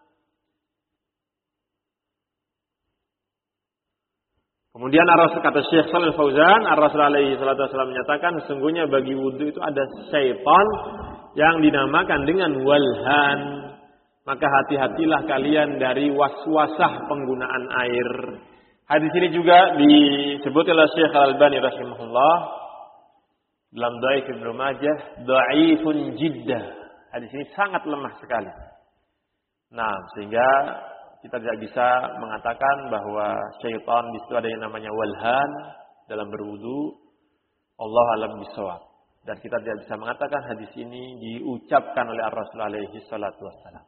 Kemudian kata Syekh Shalih Fauzan, Ar-Rasul alaihi salatu wasallam menyatakan sesungguhnya bagi wudu itu ada syaitan yang dinamakan dengan walhan. Maka hati-hatilah kalian dari waswasah penggunaan air. Hadis ini juga disebut oleh Syekh Al-Albani rahimahullah dalam Dhaif Ibnu Majah, dhaifun jiddah. Hadis ini sangat lemah sekali. Nah, sehingga kita tidak bisa mengatakan bahwa syaitan di situ ada yang namanya walhan dalam berwudu. Allah alam bisawab. Dan kita tidak bisa mengatakan hadis ini diucapkan oleh Ar-Rasul alaihi salatu wassalam.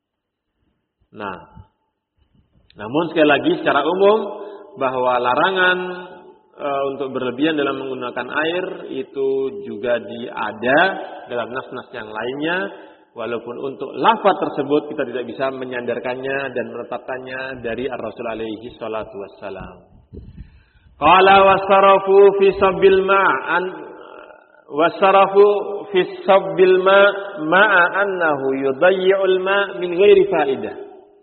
Nah, namun sekali lagi secara umum bahwa larangan untuk berlebihan dalam menggunakan air itu juga ada dalam nas-nas yang lainnya. Walaupun untuk lafaz tersebut kita tidak bisa menyandarkannya dan menetapkannya dari Ar-Rasul alaihi salatu wassalam. Qala wasarafu fi sabbil ma'an wasarafu fi sabbil ma'a annahu yudayyi'ul ma' min ghairi fa'idah.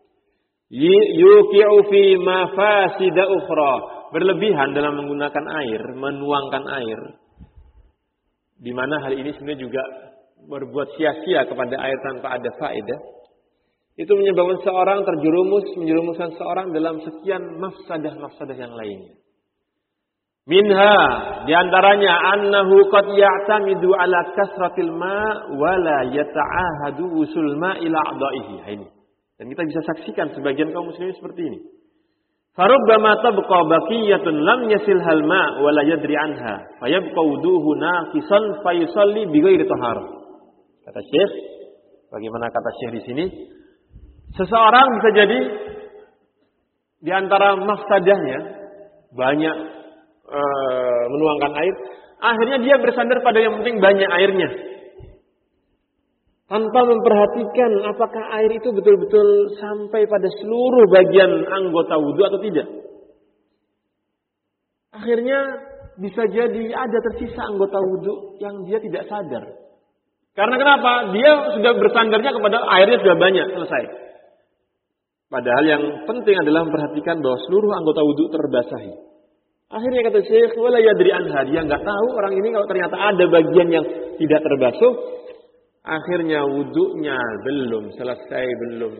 Yuqi'u fi mafasida ukhra. Berlebihan dalam menggunakan air, menuangkan air. Di mana hal ini sebenarnya juga berbuat sia-sia kepada air tanpa ada faedah, itu menyebabkan seorang menjerumuskan seorang dalam sekian mafsadah yang lainnya. Minha, diantaranya annahu qad ya'tamidu ala kasratil ma' wa la yata'ahadu wusul ma' ila a'dha'ihi. Ini. Dan kita bisa saksikan sebagian kaum muslimin seperti ini. Farubbama tabqa baqiyatun lam yasilhal ma' wa la yadri anha, fayabqa wuduhu naqisan fayusalli bighairi taharah. Kata Syekh, bagaimana kata Syekh di sini? Seseorang bisa jadi di antara mafsadahnya banyak menuangkan air, akhirnya dia bersandar pada yang penting banyak airnya, tanpa memperhatikan apakah air itu betul-betul sampai pada seluruh bagian anggota wudu atau tidak. Akhirnya bisa jadi ada tersisa anggota wudu yang dia tidak sadar. Karena kenapa? Dia sudah bersandarnya kepada airnya sudah banyak, selesai. Padahal yang penting adalah memperhatikan bahwa seluruh anggota wudu terbasahi. Akhirnya kata Syekh, wala yadri anha, dia enggak tahu orang ini kalau ternyata ada bagian yang tidak terbasuh, akhirnya wudunya belum selesai, belum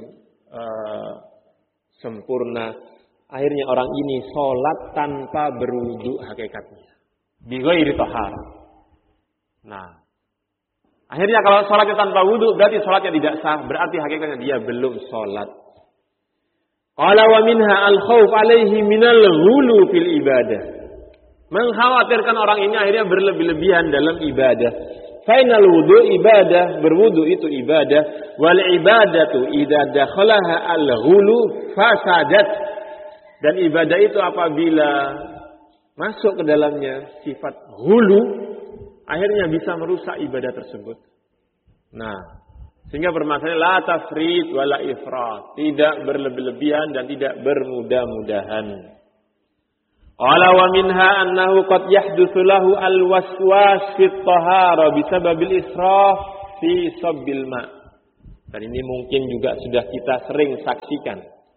sempurna. Akhirnya orang ini sholat tanpa berwudu hakikatnya. Bighairi tahar. Nah, akhirnya kalau sholatnya tanpa wudu berarti sholatnya tidak sah, berarti hakikatnya dia belum sholat. Qala wa minha al-khawf alaihi minal ghulu fil ibadah. Mengkhawatirkan orang ini akhirnya berlebih-lebihan dalam ibadah. Fainal wudu ibadah, berwudu itu ibadah. Wal ibadatu idza dakhalaha al-ghulu fasadat. Dan ibadah itu apabila masuk ke dalamnya sifat ghulu, akhirnya bisa merusak ibadah tersebut. Nah, sehingga permasalahan la tafrid wala ifrat, tidak berlebih-lebihan dan tidak bermudah-mudahan. Qala wa minha annahu qad yahdutsu lahu al-waswas fi at-tahara bisababil israf fi sabbil ma'. Dan ini mungkin juga sudah kita sering saksikan.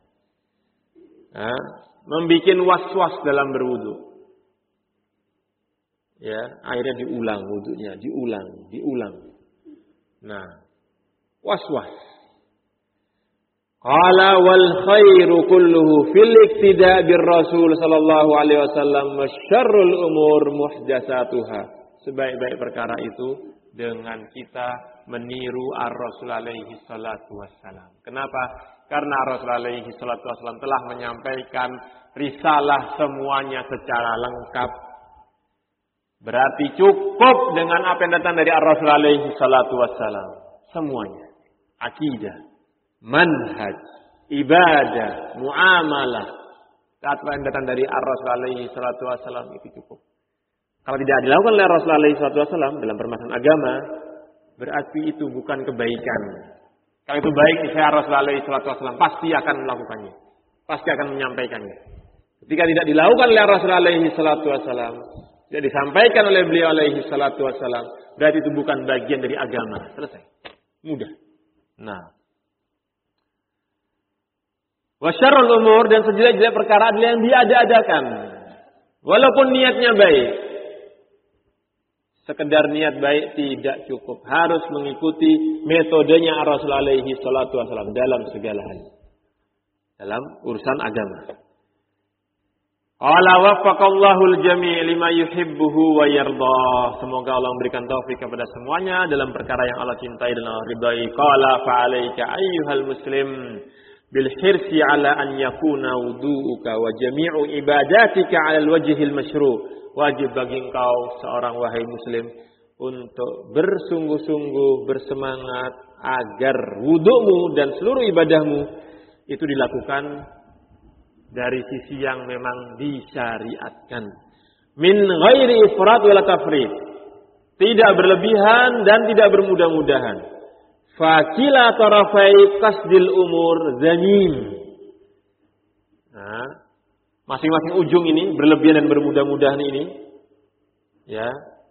Membikin was-was dalam berwudu. Ya, akhirnya diulang wudunya, diulang. Nah, was-was. Qala wal khairu kulluhu fil iktida' bir Rasul sallallahu alaihi wasallam wa syarrul umur muhdatsatuha. Sebaik-baik perkara itu dengan kita meniru ar-Rasul alaihi salatu wassalam. Kenapa? Karena Rasul alaihi salatu wassalam telah menyampaikan risalah semuanya secara lengkap. Berarti cukup dengan apa yang datang dari ar-Rasul alaihi salatu wassalam. Semuanya. Akidah, manhaj, ibadah, muamalah. Apa yang datang dari ar-Rasul alaihi salatu wassalam itu cukup. Kalau tidak dilakukan oleh Rasul alaihi salatu wassalam dalam permasalahan agama, berarti itu bukan kebaikan. Kalau itu baik, niscaya Rasul alaihi salatu wassalam pasti akan melakukannya. Pasti akan menyampaikannya. Ketika tidak dilakukan oleh Rasul alaihi salatu wassalam, tidak disampaikan oleh beliau alaihi salatu wassalam, berarti itu bukan bagian dari agama. Selesai. Mudah. Nah. Wa syarrul umur, dan sejelek-jelek perkara adalah yang diada-adakan. Walaupun niatnya baik. Sekedar niat baik tidak cukup. Harus mengikuti metodenya Rasul alaihi salatu wassalam dalam segala hal. Dalam urusan agama. Qala waffaqallahu al-jami' lima yuhibbuhu wa yardah. Semoga Allah memberikan taufik kepada semuanya dalam perkara yang Allah cintai dan Allah ridai. Qala fa'alaika ayyuhal muslim bil hirsi ala an yakuna wudu'uka wa jami'u ibadatika 'ala al-wajhil masyru'. Wajib bagi engkau seorang wahai muslim untuk bersungguh-sungguh bersemangat agar wudu'mu dan seluruh ibadahmu itu dilakukan dari sisi yang memang disyariatkan. Min ghairi ifrat wala tafrid. Tidak berlebihan dan tidak bermudah-mudahan. Fakila tarafai qasdil umur zanim. Nah, masing-masing ujung ini berlebihan dan bermudah-mudahan ini, ya,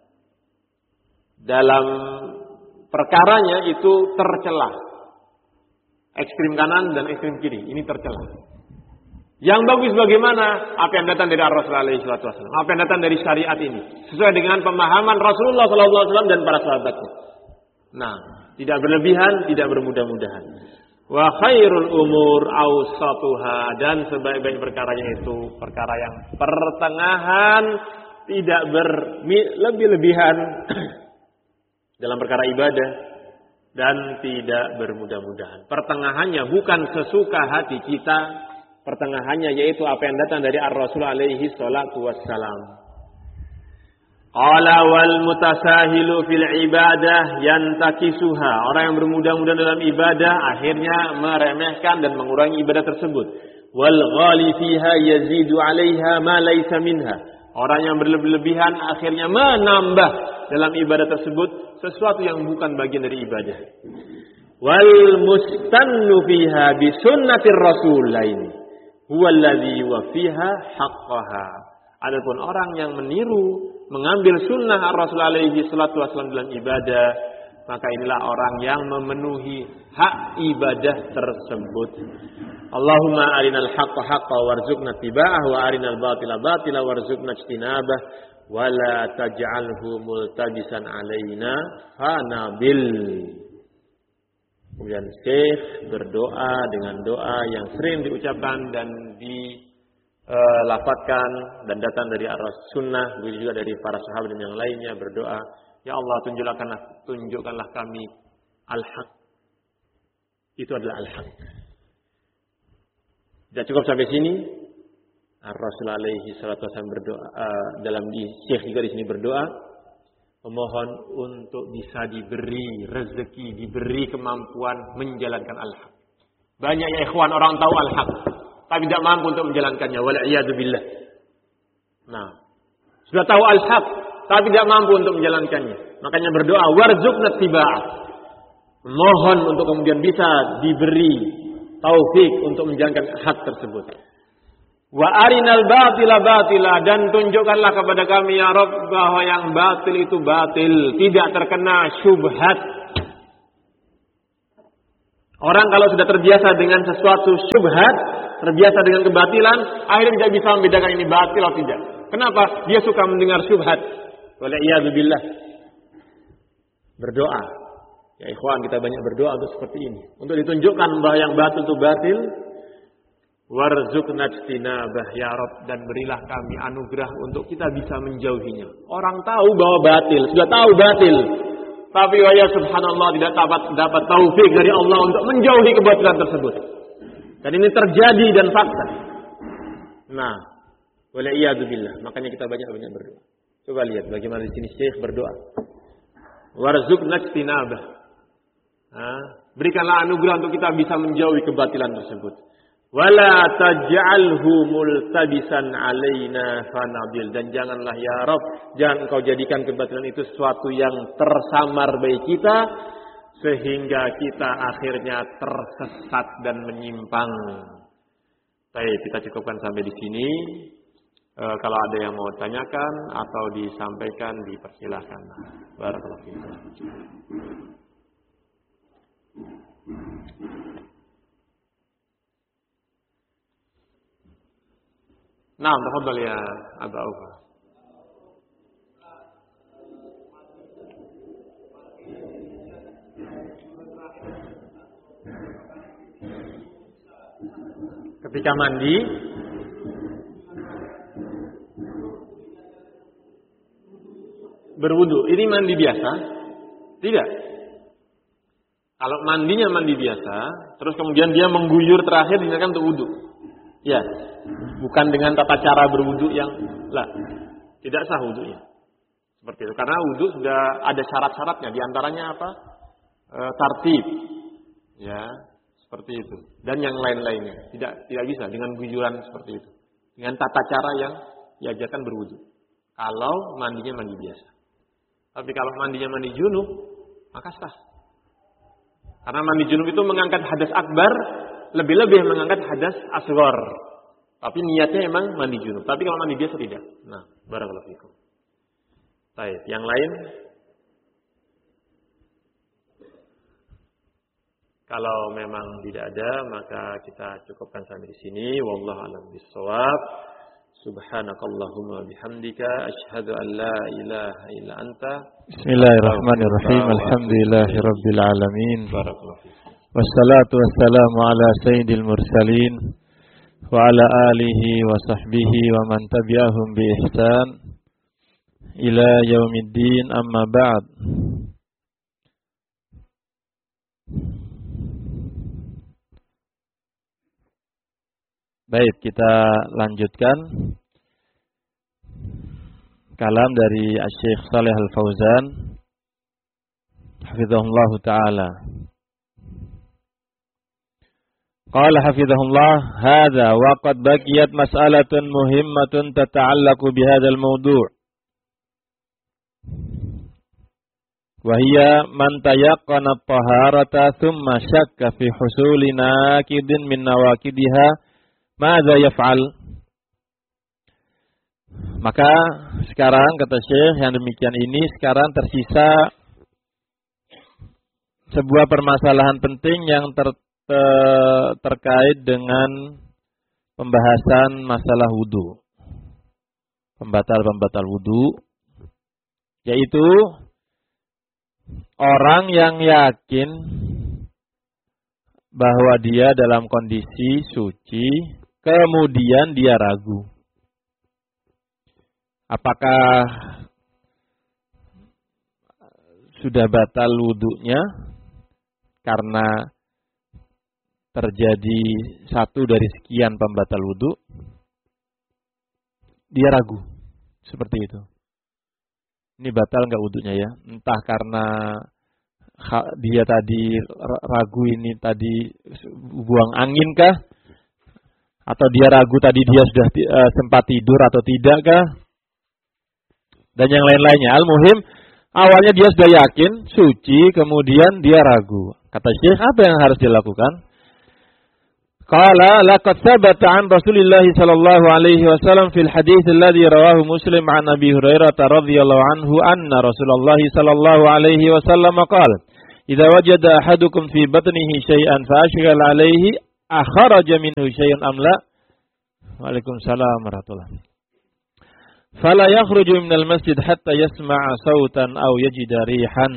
dalam perkaranya itu tercela. Ekstrem kanan dan ekstrem kiri ini tercela. Yang bagus bagaimana? Apa yang datang dari Rasul alaihi salatu wasallam, apa yang datang dari syariat ini, sesuai dengan pemahaman Rasulullah sallallahu alaihi wasallam dan para sahabatnya. Nah, tidak berlebihan, tidak bermudah-mudahan. Wa khairul umur awsatuha, dan sebaik-baik perkaranya itu perkara yang pertengahan, tidak berlebih-lebihan dalam perkara ibadah dan tidak bermudah-mudahan. Pertengahannya bukan sesuka hati kita, pertengahannya yaitu apa yang datang dari Ar-Rasul alaihi salatu wassalam. Qala wal mutasahilu fil ibadah yantakisuha. Orang yang bermudah-mudahan dalam ibadah akhirnya meremehkan dan mengurangi ibadah tersebut. Wal ghali fiha yazidu 'alaiha ma laysa minha. Orang yang berlebihan akhirnya menambah dalam ibadah tersebut sesuatu yang bukan bagian dari ibadah. Wal mustannu fiha bi sunnatir rasul lain. Huwa alladhi wa fiha haqqaha. Adapun orang yang meniru, mengambil sunnah Rasul alaihi salatu wasallam dalam ibadah, maka inilah orang yang memenuhi hak ibadah tersebut. Allahumma arinal haqqa haqqa warzuqna tiba'ah wa arinal batila batila warzuqna ijtinabah wa la taj'alhu multabisan alaina fanabil. Kemudian Syekh berdoa dengan doa yang sering diucapkan dan lafadzkan dan datang dari Sunnah, begitu juga dari para sahabat dan yang lainnya, berdoa, ya Allah tunjukkanlah kami al-haq. Itu adalah al-haq. Tidak cukup sampai sini. Rasul alaihi salatu wasallam berdoa dalam Syekh juga di sini berdoa, memohon untuk bisa diberi rezeki, diberi kemampuan menjalankan al-haq. Banyak ya ikhwan orang tahu al-haq, tapi tidak mampu untuk menjalankannya. Wal'iyadzubillah. Nah, sudah tahu al-haq, tapi tidak mampu untuk menjalankannya. Makanya berdoa, warzuqna tiba'ah. Mohon untuk kemudian bisa diberi taufik untuk menjalankan hak tersebut. Wa arinal batila batila, dan tunjukkanlah kepada kami ya Rabb bahwa yang batil itu batil, tidak terkena syubhat. Orang kalau sudah terbiasa dengan sesuatu syubhat, terbiasa dengan kebatilan, akhirnya tidak bisa membedakan ini batil atau tidak. Kenapa? Dia suka mendengar syubhat. Wal'iyadzubillah. Berdoa. Ya ikhwan, kita banyak berdoa untuk seperti ini. Untuk ditunjukkan bahwa yang batil itu batil. Warzuqna ijtinabah ya Rabb, dan berilah kami anugerah untuk kita bisa menjauhinya. Orang tahu bahwa batil, sudah tahu batil. Tapi ya subhanallah tidak dapat taufik dari Allah untuk menjauhi kebatilan tersebut. Dan ini terjadi dan fakta. Nah, wal'iyadzubillah. Makanya kita banyak-banyak berdoa. Coba lihat bagaimana di sini Syekh berdoa. Warzuqna ijtinabah. Berikanlah anugerah untuk kita bisa menjauhi kebatilan tersebut. Wala taj'alhu multabisan alaina fanabil, dan janganlah ya Rabb, jangan engkau jadikan kebatilan itu sesuatu yang tersamar bagi kita sehingga kita akhirnya tersesat dan menyimpang. Baik, kita cukupkan sampai di sini. Kalau ada yang mau tanyakan atau disampaikan, dipersilahkan. Barakallahu fiikum. Nah, tafadhal ya Abu Aufa. Ketika mandi berwudu, ini mandi biasa? Tidak. Kalau mandinya mandi biasa, terus kemudian dia mengguyur terakhir digunakan untuk wudu. Ya, bukan dengan tata cara berwudu yang tidak sah wudunya. Seperti itu. Karena wudu sudah ada syarat-syaratnya, di antaranya apa? Tartib. Ya, seperti itu. Dan yang lain-lainnya. Tidak bisa dengan guyuran seperti itu. Dengan tata cara yang diajarkan berwudu. Kalau mandinya mandi biasa. Tapi kalau mandinya mandi junub, maka sah. Karena mandi junub itu mengangkat hadas akbar, lebih-lebih mengangkat hadas asghar. Tapi niatnya emang mandi junub. Tapi kalau mandi biasa tidak. Nah, barakallahu fikum. Baik, yang lain? Kalau memang tidak ada, maka kita cukupkan sampai di sini. Wallahu a'lam bishawab. Subhanakallahumma bihamdika asyhadu an la ilaha illa anta. Bismillahirrahmanirrahim. Alhamdulillahirabbil alamin. Barakallahu fikum. Wassalatu wassalamu ala sayyidil mursalin wa ala alihi wa sahbihi wa man tabi'ahum bi ihsan ila yaumiddin, amma ba'd. Baik, kita lanjutkan kalam dari Syekh Shalih Al-Fauzan hafizahullah taala. Qala hafizahullah, hadza wa qad baqiyat mas'alatun muhimmatun tata'allaqu bihadzal mawdu'. Wa hiya man tayaqqana at-taharata thumma syakka fi husuli naqidin min nawaqidiha, madza yaf'al? Maka sekarang kata Syekh yang demikian ini sekarang tersisa sebuah permasalahan penting yang terkait dengan pembahasan masalah wudu, pembatal wudu, yaitu orang yang yakin bahwa dia dalam kondisi suci, kemudian dia ragu apakah sudah batal wudunya karena terjadi satu dari sekian pembatal wudu, dia ragu seperti itu. Ini batal enggak wudunya ya? Entah karena dia tadi ragu ini tadi buang angin kah? Atau dia ragu tadi dia sudah sempat tidur atau tidak kah? Dan yang lain-lainnya. Al-muhim, awalnya dia sudah yakin, suci, kemudian dia ragu. Kata Syekh, apa yang harus dilakukan? Qala laqad thabata an Rasulillah sallallahu alaihi wasallam fil hadits alladhi rawahu Muslim an Abi Hurairah radhiyallahu anhu anna Rasulullah sallallahu alaihi wasallam qala idza wajada ahadukum fi batnihi shay'an fa ashghal alaihi akhraja minhu shay'un am la. Waalaikumsalam warahmatullahi. Fala yakhruju minal masjid hatta yasma'a sautan aw yajida rihan.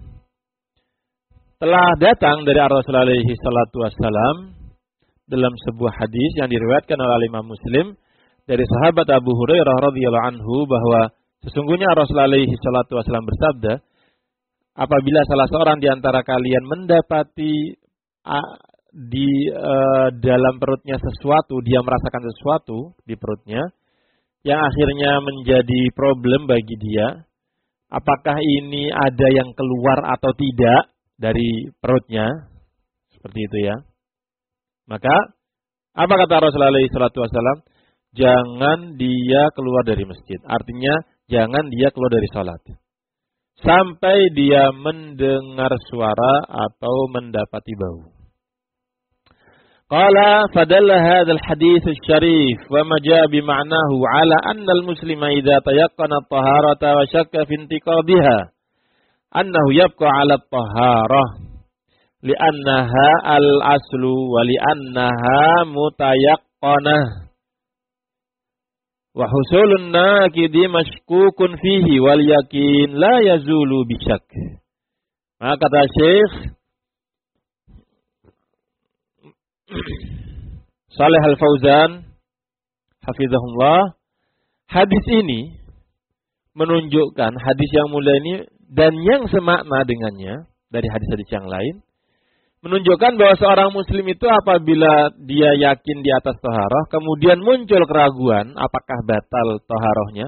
Telah datang dari Rasulullah alaihi salatu wassalam dalam sebuah hadis yang diriwayatkan oleh Imam Muslim dari sahabat Abu Hurairah radhiyallahu anhu bahwa sesungguhnya Rasulullah alaihi salatu wasallam bersabda, apabila salah seorang di antara kalian mendapati di dalam perutnya sesuatu, dia merasakan sesuatu di perutnya yang akhirnya menjadi problem bagi dia, apakah ini ada yang keluar atau tidak dari perutnya, seperti itu ya. Maka, apa kata Rasulullah SAW? Jangan dia keluar dari masjid. Artinya, jangan dia keluar dari salat. Sampai dia mendengar suara atau mendapati bau. Qala fadalla hadzal hadits asy-syarif wa ma jaa bi ma'nahu ala anna al-muslima idza tayaqqana at-taharata wa shakka fi intiqadiha annahu yabqa 'ala at-taharah. Li'annaha al-aslu wa li'annaha mutayaqqanah wa husulun naqidi mashkukun fihi wal yakin la yazulu bisyak. Maka kata Syekh Saleh Al-Fauzan hafizahullah, hadis ini menunjukkan, hadis yang mulia ini dan yang semakna dengannya dari hadis-hadis yang lain menunjukkan bahwa seorang muslim itu apabila dia yakin di atas taharah, kemudian muncul keraguan apakah batal taharahnya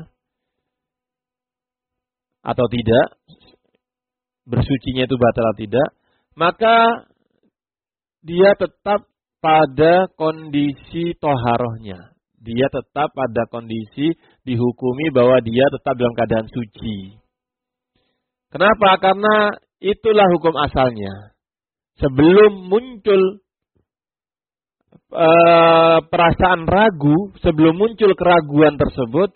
atau tidak, bersucinya itu batal atau tidak, maka dia tetap pada kondisi taharahnya. Dia tetap pada kondisi dihukumi bahwa dia tetap dalam keadaan suci. Kenapa? Karena itulah hukum asalnya. Sebelum muncul perasaan ragu, sebelum muncul keraguan tersebut,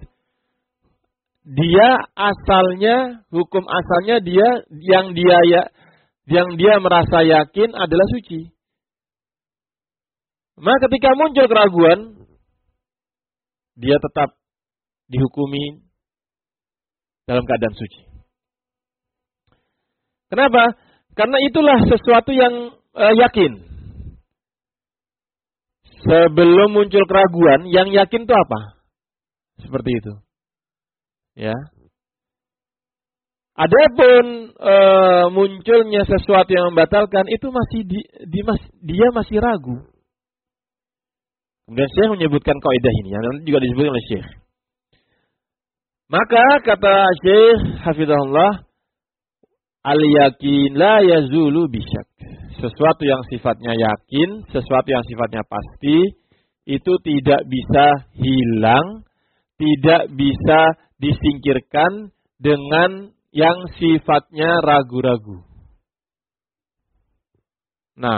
dia asalnya, hukum asalnya dia yang dia merasa yakin adalah suci. Maka ketika muncul keraguan, dia tetap dihukumi dalam keadaan suci. Kenapa? Karena itulah sesuatu yang yakin. Sebelum muncul keraguan, yang yakin itu apa? Seperti itu. Ya. Adapun munculnya sesuatu yang membatalkan, itu masih dia masih ragu. Kemudian Syekh menyebutkan kaidah ini yang nanti juga disebutkan oleh Syekh. Maka kata Syekh hafizahullah, al-yakin la yazulu bisyak. Sesuatu yang sifatnya yakin, sesuatu yang sifatnya pasti, itu tidak bisa hilang, tidak bisa disingkirkan dengan yang sifatnya ragu-ragu. Nah,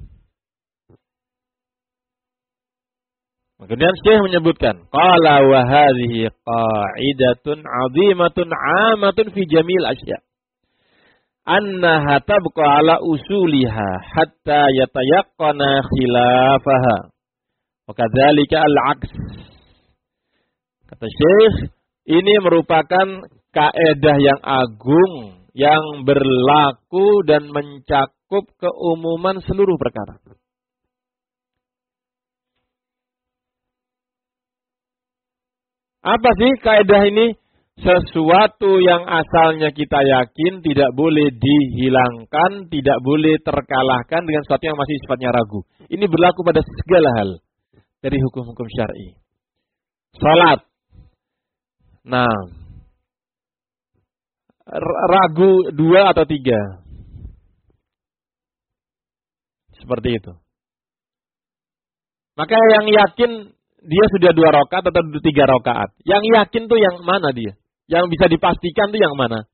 kemudian Syekh menyebutkan, qala wa hadhihi qa'idatun 'azimatun 'amatun fi jamil asya'. Annaha tabqa 'ala usuliha hatta yatayaqqana khilafaha. Wa kadzalika al-'aks. Kata Syekh, ini merupakan kaedah yang agung yang berlaku dan mencakup keumuman seluruh perkara. Apa sih kaidah ini? Sesuatu yang asalnya kita yakin tidak boleh dihilangkan, tidak boleh terkalahkan dengan sesuatu yang masih sifatnya ragu. Ini berlaku pada segala hal dari hukum-hukum syar'i. Salat. Nah, ragu 2 atau 3. Seperti itu. Maka yang yakin dia sudah 2 rakaat atau 3 rakaat. Yang yakin tuh yang mana dia? Yang bisa dipastikan tuh yang mana?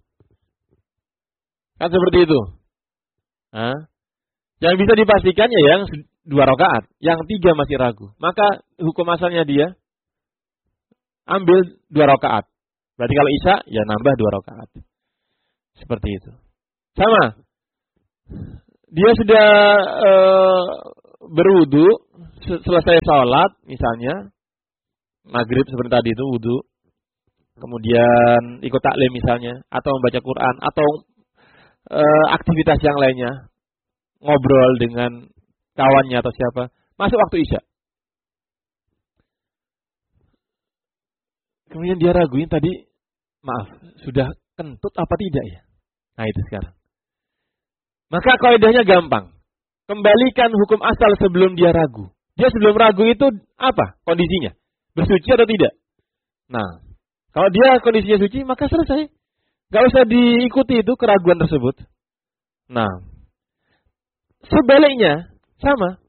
Kan seperti itu. Hah? Yang bisa dipastikan ya 2 rakaat, yang 3 masih ragu. Maka hukum asalnya dia ambil 2 rakaat. Berarti kalau isya, ya nambah 2 rakaat. Seperti itu. Sama. Dia sudah berwudu, selesai sholat, misalnya, maghrib seperti tadi itu, wudu. Kemudian ikut taklim misalnya, atau membaca Quran, atau aktivitas yang lainnya, ngobrol dengan kawannya atau siapa, masuk waktu isya. Kemudian dia raguin tadi, maaf, sudah kentut apa tidak ya? Nah itu sekarang. Maka kaidahnya gampang. Kembalikan hukum asal sebelum dia ragu. Dia sebelum ragu itu apa kondisinya? Bersuci atau tidak? Nah, kalau dia kondisinya suci, maka selesai. Gak usah diikuti itu keraguan tersebut. Nah, sebaliknya, sama.